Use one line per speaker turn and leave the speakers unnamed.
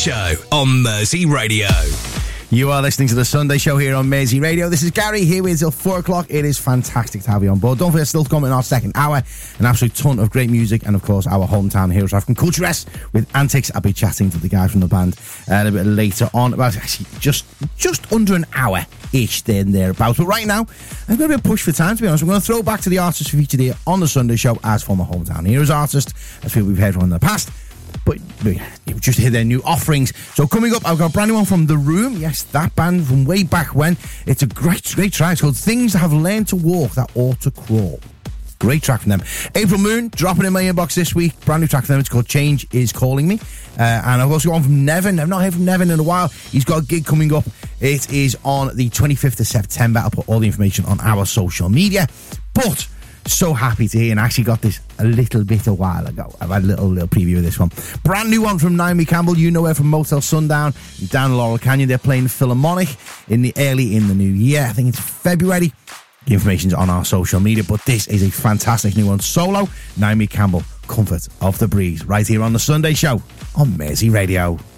Show on Mersey Radio.
You are listening to The Sunday Show here on Mersey Radio. This is Gary, here with you till 4 o'clock. It is fantastic to have you on board. Don't forget, still to come in our second hour, an absolute ton of great music, and of course, our hometown heroes African Culturess with Antics. I'll be chatting to the guys from the band a little bit later on, about actually just under an hour-ish there and thereabouts. But right now, I'm going to be a push for time, to be honest. We're going to throw back to the artists who featured here on The Sunday Show as former hometown heroes artists, as people we've heard from in the past. But you just hear their new offerings. So coming up, I've got a brand new one from The Room. Yes, that band from way back when. It's a great track. It's called Things That Have Learned to Walk That Ought to Crawl. Great track from them. April Moon, dropping in my inbox this week. Brand new track from them. It's called Change Is Calling Me. And I've also got one from Nevin. I've not heard from Nevin in a while. He's got a gig coming up. It is on the 25th of September. I'll put all the information on our social media. But so happy to hear, and I actually got this a little bit a while ago. I've had a little preview of this one. Brand new one from Naomi Campbell. You know her from Motel Sundown down in Laurel Canyon. They're playing Philharmonic early in the new year. I think it's February. The information's on our social media, but this is a fantastic new one. Solo, Naomi Campbell, Comfort of the Breeze, right here on The Sunday Show on Mersey Radio.